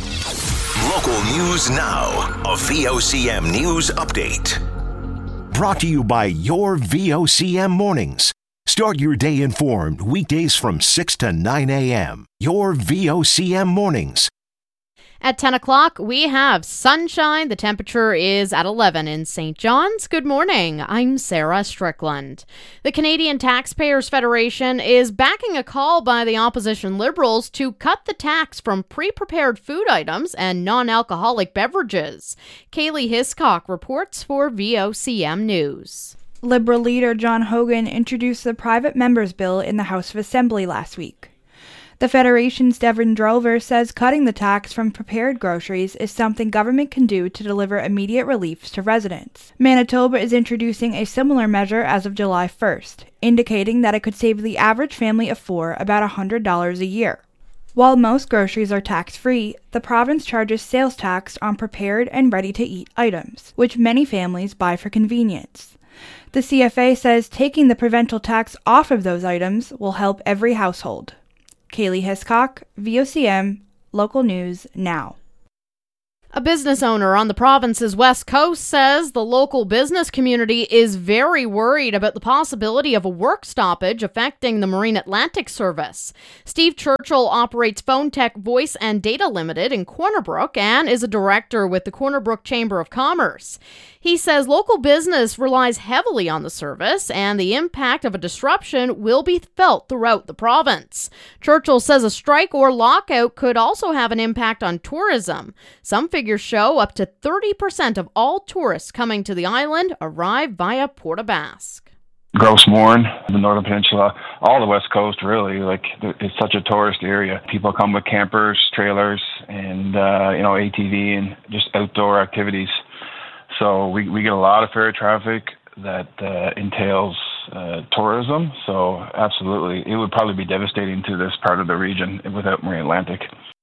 Local news now. A V O C M news update. Brought to you by your V O C M mornings. Start your day informed weekdays from six to nine a.m. Your V O C M mornings. At ten o'clock, we have sunshine. The temperature is at eleven in Saint John's. Good morning. I'm Sarah Strickland. The Canadian Taxpayers Federation is backing a call by the opposition Liberals to cut the tax from pre-prepared food items and non-alcoholic beverages. Kaylee Hiscock reports for V O C M News. Liberal leader John Hogan introduced the private members' bill in the House of Assembly last week. The Federation's Devin Drover says cutting the tax from prepared groceries is something government can do to deliver immediate relief to residents. Manitoba is introducing a similar measure as of July first, indicating that it could save the average family of four about one hundred dollars a year. While most groceries are tax-free, the province charges sales tax on prepared and ready-to-eat items, which many families buy for convenience. The C F A says taking the provincial tax off of those items will help every household. Kaylee Hiscock, V O C M, Local News Now. A business owner on the province's west coast says the local business community is very worried about the possibility of a work stoppage affecting the Marine Atlantic service. Steve Churchill operates Phone Tech Voice and Data Limited in Corner Brook and is a director with the Corner Brook Chamber of Commerce. He says local business relies heavily on the service and the impact of a disruption will be felt throughout the province. Churchill says a strike or lockout could also have an impact on tourism. Some figures show up to thirty percent of all tourists coming to the island arrive via Port aux Basques. Gross Mourne, the Northern Peninsula, all the West Coast, really. Like, it's such a tourist area. People come with campers, trailers, and, uh, you know, A T V and just outdoor activities. So we, we get a lot of ferry traffic that uh, entails uh, tourism. So absolutely, it would probably be devastating to this part of the region without Marine Atlantic.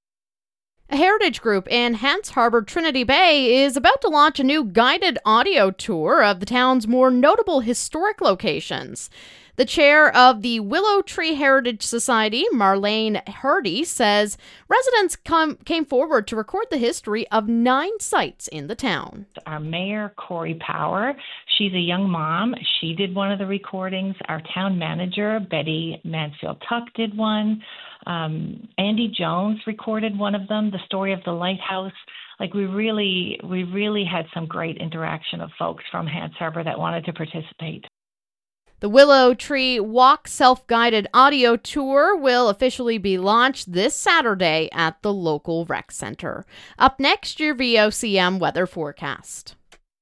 A heritage group in Hants Harbor, Trinity Bay is about to launch a new guided audio tour of the town's more notable historic locations. The chair of the Willow Tree Heritage Society, Marlene Hardy, says residents come, came forward to record the history of nine sites in the town. Our mayor, Corey Power, she's a young mom. She did one of the recordings. Our town manager, Betty Mansfield-Tuck, did one. Um, Andy Jones recorded one of them, the story of the lighthouse. Like we really, we really had some great interaction of folks from Hants Harbor that wanted to participate. The Willow Tree Walk Self-Guided Audio Tour will officially be launched this Saturday at the local rec center. Up next, your V O C M weather forecast.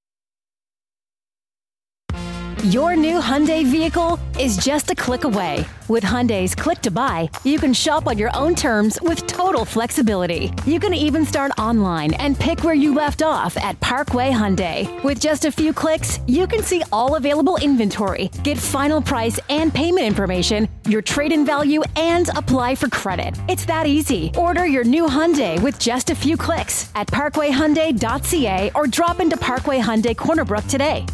Your new Hyundai vehicle is just a click away. With Hyundai's Click to Buy, you can shop on your own terms with total flexibility. You can even start online and pick where you left off at Parkway Hyundai. With just a few clicks, you can see all available inventory, get final price and payment information, your trade-in value, and apply for credit. It's that easy. Order your new Hyundai with just a few clicks at parkway hyundai dot c a or drop into Parkway Hyundai Corner Brook today.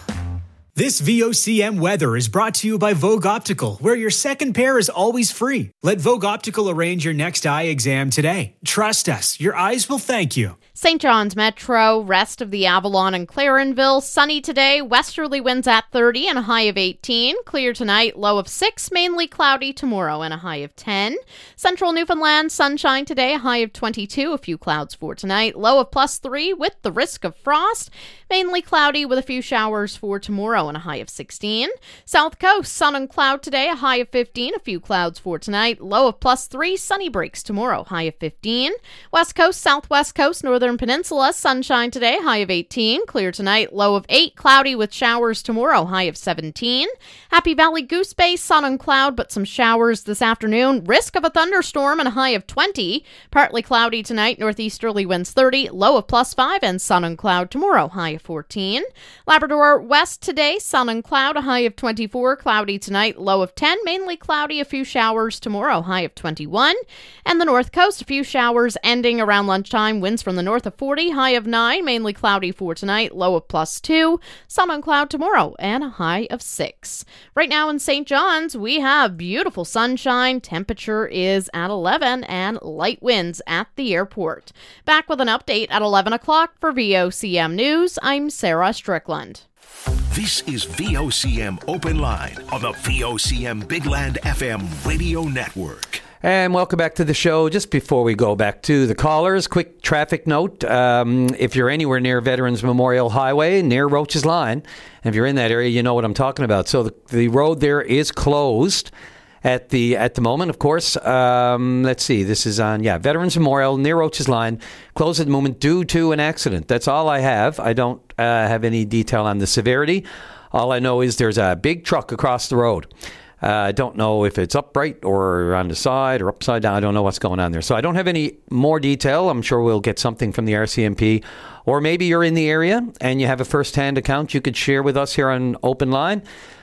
This V O C M weather is brought to you by Vogue Optical, where your second pair is always free. Let Vogue Optical arrange your next eye exam today. Trust us, your eyes will thank you. Saint John's Metro, rest of the Avalon and Clarenville, sunny today, westerly winds at thirty and a high of eighteen. Clear tonight, low of six, mainly cloudy tomorrow and a high of ten. Central Newfoundland, sunshine today, a high of twenty-two, a few clouds for tonight, low of plus three with the risk of frost. Mainly cloudy with a few showers for tomorrow and a high of sixteen. South Coast, sun and cloud today, a high of fifteen, a few clouds for tonight, low of plus three, sunny breaks tomorrow, high of fifteen. West Coast, Southwest Coast, Northern Peninsula, sunshine today, high of eighteen. Clear tonight, low of eight, cloudy with showers tomorrow, high of seventeen. Happy Valley, Goose Bay, sun and cloud, but some showers this afternoon. Risk of a thunderstorm and a high of twenty. Partly cloudy tonight, northeasterly winds thirty, low of plus five, and sun and cloud tomorrow, high of fourteen. Labrador West today, sun and cloud, a high of twenty-four, cloudy tonight, low of ten, mainly cloudy, a few showers tomorrow, high of twenty-one. And the North Coast, a few showers ending around lunchtime, winds from the north of forty, high of nine, mainly cloudy for tonight, low of plus two, sun and cloud tomorrow, and a high of six. Right now in Saint John's, we have beautiful sunshine, temperature is at eleven, and light winds at the airport. Back with an update at eleven o'clock for V O C M News, I'm Sarah Strickland. This is V O C M Open Line on the V O C M Big Land F M radio network. And welcome back to the show. Just before we go back to the callers, quick traffic note. Um, if you're anywhere near Veterans Memorial Highway, near Roach's Line, and if you're in that area, you know what I'm talking about. So the, the road there is closed at the at the moment, of course. Um, let's see. This is on, yeah, Veterans Memorial near Roach's Line. Closed at the moment due to an accident. That's all I have. I don't uh, have any detail on the severity. All I know is there's a big truck across the road. Uh, I don't know if it's upright or on the side or upside down. I don't know what's going on there. So I don't have any more detail. I'm sure we'll get something from the R C M P. Or maybe you're in the area and you have a first-hand account you could share with us here on Open Line.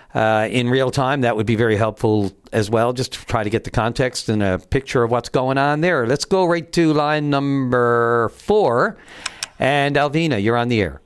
uh, in real time, that would be very helpful as well, just to try to get the context and a picture of what's going on there. Let's go right to line number four. And Alvina, you're on the air.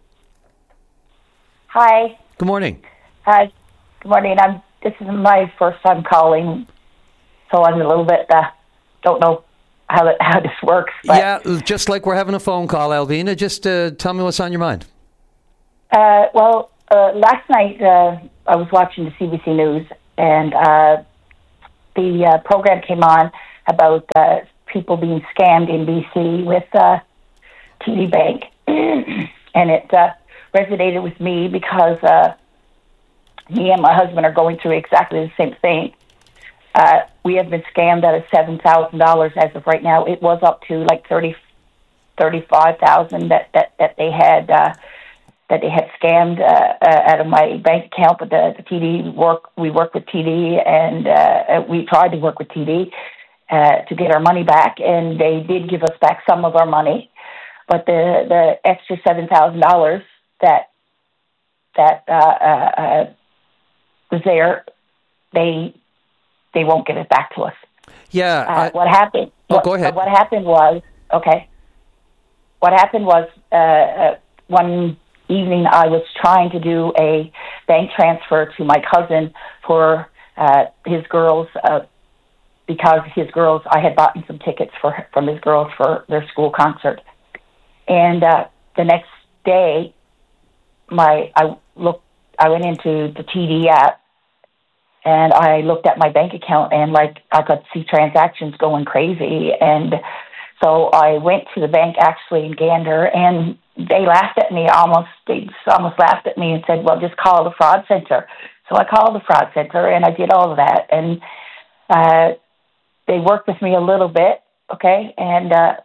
Hi. Good morning. Hi. Good morning. I'm. This is my first time calling, so I'm a little bit uh, don't know how it, how this works. But, yeah, just like we're having a phone call, Alvina. Just uh, tell me what's on your mind. Uh, well, uh, last night uh, I was watching the C B C News, and uh, the uh, program came on about uh, people being scammed in B C with uh, T D Bank, and it uh, resonated with me because uh, me and my husband are going through exactly the same thing. Uh, we have been scammed out of seven thousand dollars as of right now. It was up to like thirty, thirty-five thousand that, that, that they had uh, that they had scammed uh, uh, out of my bank account. But the, the T D work, we work with T D, and uh, we tried to work with T D uh, to get our money back, and they did give us back some of our money. But the the extra seven thousand dollars that that uh, uh, uh, was there, they. They won't give it back to us. Yeah. Uh, I, what happened? Oh, what, go ahead. What happened was okay. What happened was uh, uh, one evening I was trying to do a bank transfer to my cousin for uh, his girls uh, because his girls I had bought some tickets for from his girls for their school concert, and uh, the next day, my I looked. I went into the T D app. And I looked at my bank account, and like I could see transactions going crazy. And so I went to the bank actually in Gander, and they laughed at me almost. They almost laughed at me and said, "Well, just call the fraud center." So I called the fraud center, and I did all of that. And uh, they worked with me a little bit, okay. And uh,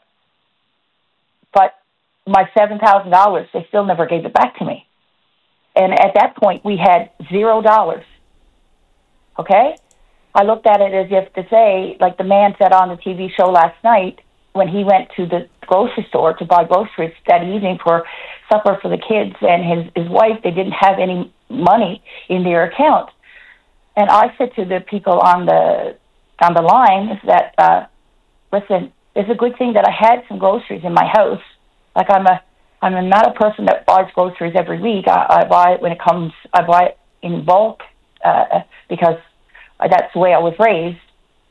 but my seven thousand dollars, they still never gave it back to me. And at that point, we had zero dollars. Okay? I looked at it as if to say, like the man said on the T V show last night, when he went to the grocery store to buy groceries that evening for supper for the kids and his, his wife, they didn't have any money in their account. And I said to the people on the on the line that, uh, listen, it's a good thing that I had some groceries in my house. Like I'm a, I'm not a person that buys groceries every week. I, I buy it when it comes, I buy it in bulk uh, because that's the way I was raised.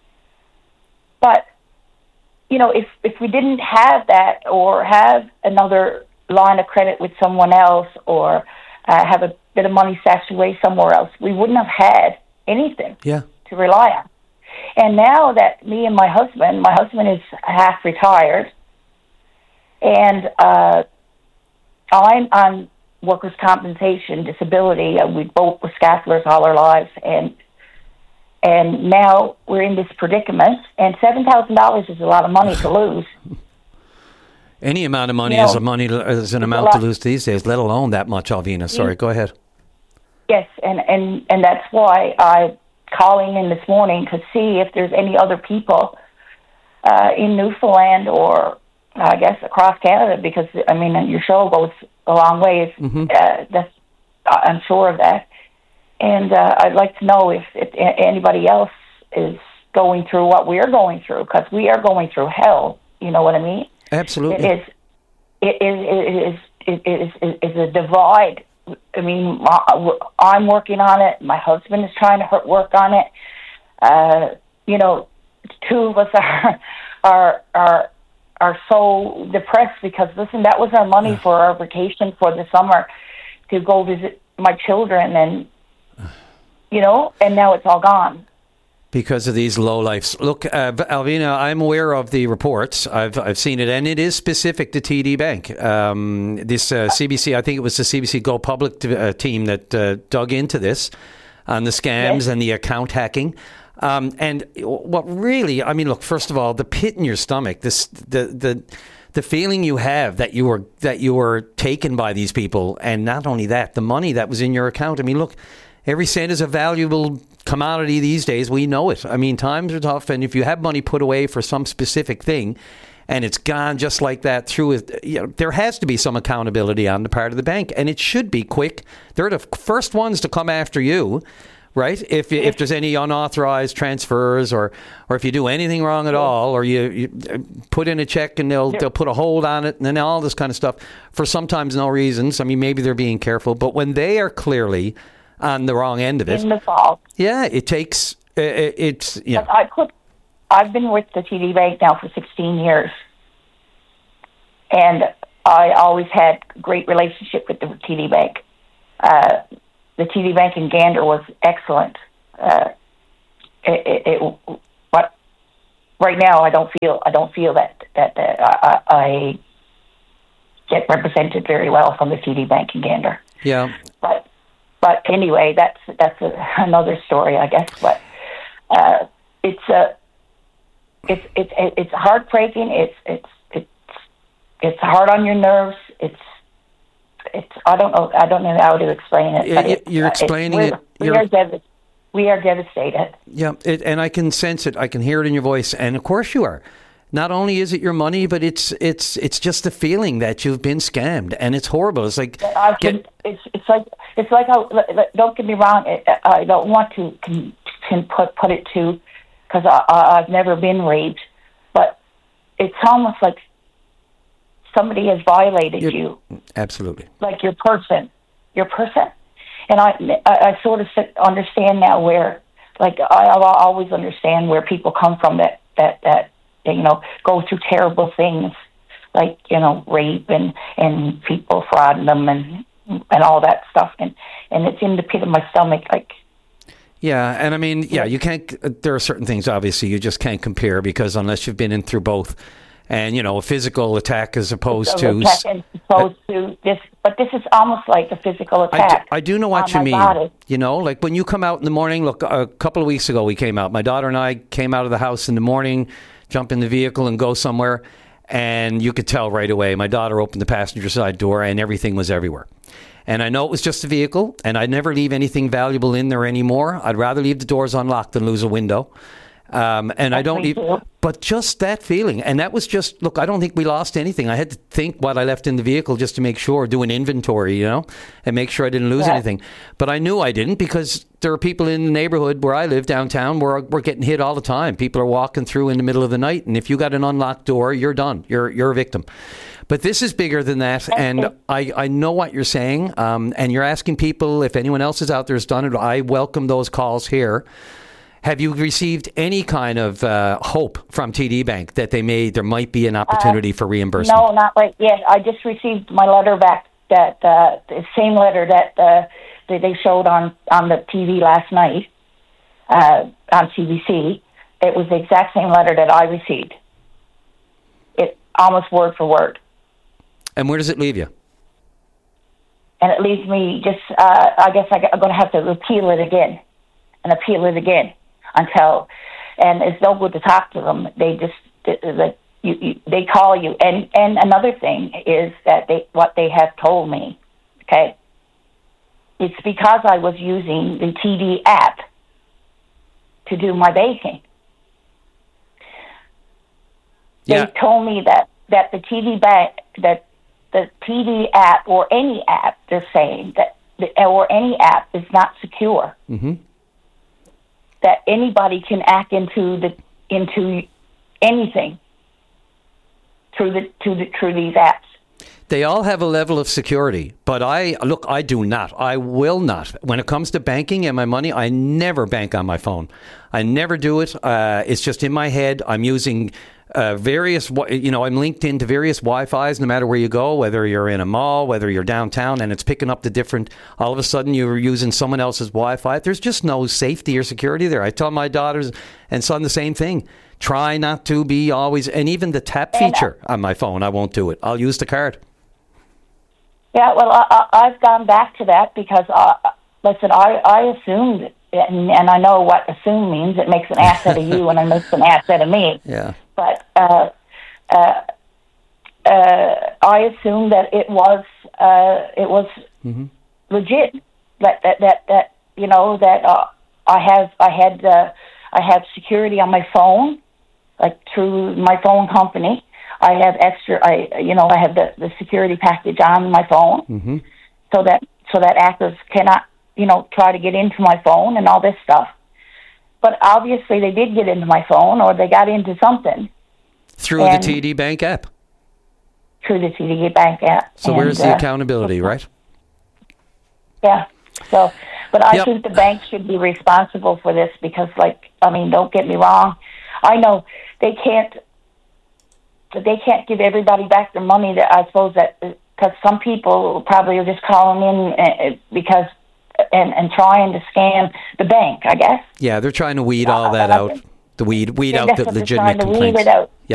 But, you know, if, if we didn't have that or have another line of credit with someone else or uh, have a bit of money stashed away somewhere else, we wouldn't have had anything yeah. to rely on. And now that me and my husband, my husband is half retired, and uh, I'm on workers' compensation, disability. Uh, we both were scaffolders all our lives, and And now we're in this predicament, and seven thousand dollars is a lot of money to lose. Any amount of money you know, is a money is an amount to lose these days, let alone that much, Alvina. Sorry, go ahead. Yes, and, and, and that's why I'm calling in this morning to see if there's any other people uh, in Newfoundland or, I guess, across Canada, because, I mean, your show goes a long ways. Mm-hmm. Uh, that's, I'm sure of that. And uh, I'd like to know if, if anybody else is going through what we're going through, because we are going through hell. You know what I mean? Absolutely. It is. It is. It is. It is. It is a divide. I mean, I'm working on it. My husband is trying to work on it. Uh, you know, two of us are are are are so depressed because listen, that was our money for our vacation for the summer to go visit my children and. You know, and now it's all gone. Because of these lowlifes. Look, uh, Alvina, I'm aware of the reports. I've I've seen it, and it is specific to T D Bank. Um, this uh, C B C, I think it was the C B C Go Public t- uh, team that uh, dug into this on the scams yes. and the account hacking. Um, and what really, I mean, look, first of all, the pit in your stomach, this the the. The feeling you have that you were that you were taken by these people, and not only that, the money that was in your account. I mean, look, every cent is a valuable commodity these days. We know it. I mean, times are tough, and if you have money put away for some specific thing, and it's gone just like that through it, you know, there has to be some accountability on the part of the bank, and it should be quick. They're the first ones to come after you right? If if there's any unauthorized transfers, or or if you do anything wrong at all, or you, you put in a check and they'll they'll put a hold on it, and then all this kind of stuff for sometimes no reasons. I mean, maybe they're being careful, but when they are clearly on the wrong end of it, in the fault. Yeah, it takes it, it's yeah. I put. I've been with the T D Bank now for sixteen years, and I always had great relationship with the T D Bank. Uh, the T D Bank in Gander was excellent. Uh, it, it, it, but right now, I don't feel I don't feel that that, that I, I get represented very well from the T D Bank in Gander. Yeah. But but anyway, that's that's a, another story, I guess. But uh, it's a it's it's it's heartbreaking. It's it's it's it's hard on your nerves. It's it's I don't know I don't know how to explain it. But it, you're explaining it. You're, we are devastated. We are devastated. Yeah, it, and I can sense it. I can hear it in your voice, and of course you are. Not only is it your money, but it's it's it's just the feeling that you've been scammed, and it's horrible. It's like I can, get, it's it's like it's like I, don't get me wrong. I don't want to can, can put put it to because I, I I've never been raped, but it's almost like somebody has violated you. Absolutely. Like your person, your person, and I I, I sort of understand now where like I I always understand where people come from that that that. You know, go through terrible things like, you know, rape and, and people frauding them and and all that stuff. And, and it's in the pit of my stomach. Like, yeah. And I mean, yeah, you can't, there are certain things, obviously, you just can't compare because unless you've been in through both. And, you know, a physical attack as opposed to. Attack as opposed uh, to this. But this is almost like a physical attack. I do, I do know what you mean. Body. You know, like when you come out in the morning, look, a couple of weeks ago we came out. My daughter and I came out of the house in the morning, jump in the vehicle and go somewhere, and you could tell right away. My daughter opened the passenger side door, and everything was everywhere. And I know it was just a vehicle, and I'd never leave anything valuable in there anymore. I'd rather leave the doors unlocked than lose a window. Um, and I don't even, but just that feeling. And that was just, look, I don't think we lost anything. I had to think what I left in the vehicle just to make sure, do an inventory, you know, and make sure I didn't lose yeah. anything. But I knew I didn't because there are people in the neighborhood where I live downtown where we're getting hit all the time. People are walking through in the middle of the night. And if you got an unlocked door, you're done. You're, you're a victim. But this is bigger than that. And I, I know what you're saying. Um, and you're asking people if anyone else is out there has done it. I welcome those calls here. Have you received any kind of uh, hope from T D Bank that they may there might be an opportunity uh, for reimbursement? No, not right yet. I just received my letter back, that uh, the same letter that, uh, that they showed on, on the T V last night uh, on C B C. It was the exact same letter that I received. It almost word for word. And where does it leave you? And it leaves me just, uh, I guess I, I'm going to have to appeal it again and appeal it again. Until, and it's no good to talk to them. They just, they, you, you, they call you. And, and another thing is that they, what they have told me, okay, it's because I was using the T D app to do my banking. Yeah. They told me that, that the T D bank, that the T D app or any app, they're saying that, or any app is not secure. Mm-hmm. That anybody can hack into the into anything through the through the through these apps. They all have a level of security, but I look. I do not. I will not. When it comes to banking and my money, I never bank on my phone. I never do it. Uh, it's just in my head. I'm using uh, various. You know, I'm linked into various Wi-Fi's. No matter where you go, whether you're in a mall, whether you're downtown, and it's picking up the different. All of a sudden, you're using someone else's Wi-Fi. There's just no safety or security there. I tell my daughters and son the same thing. Try not to be always, and even the tap feature on my phone, I won't do it. I'll use the card. Yeah, well, I, I've gone back to that because, uh, listen, I, I assumed, and, and I know what assume means. It makes an ass out of you and it makes an ass out of me. Yeah. But uh, uh, uh, I assumed that it was uh, it was mm-hmm. legit. That, that that that you know that uh, I have I had uh, I have security on my phone, like through my phone company. I have extra, I you know, I have the, the security package on my phone, mm-hmm. so that so that hackers cannot you know, try to get into my phone and all this stuff. But obviously they did get into my phone, or they got into something. Through and the T D Bank app? Through the T D Bank app. So and, where's the uh, accountability, right? Yeah. So, but I Yep. think the bank should be responsible for this because, like, I mean, don't get me wrong. I know they can't, they can't give everybody back their money. That I suppose that because some people probably are just calling in uh, because and and trying to scam the bank, I guess. Yeah, they're trying to weed all that out. The weed, weed Yeah, out that's the what they're legitimate trying to weed complaints. it out. Yeah.